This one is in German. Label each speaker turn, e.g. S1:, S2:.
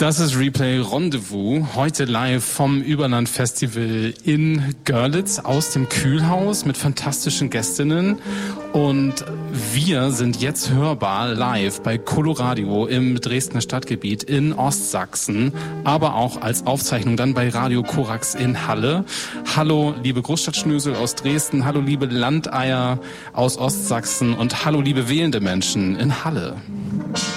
S1: Das ist Replay Rendezvous, heute live vom Überland Festival in Görlitz aus dem Kühlhaus mit fantastischen Gästinnen. Und wir sind jetzt hörbar live bei Coloradio im Dresdner Stadtgebiet in Ostsachsen, aber auch als Aufzeichnung dann bei Radio Korax in Halle. Hallo liebe Großstadtschnösel aus Dresden, hallo liebe Landeier aus Ostsachsen und hallo liebe wählende Menschen in Halle.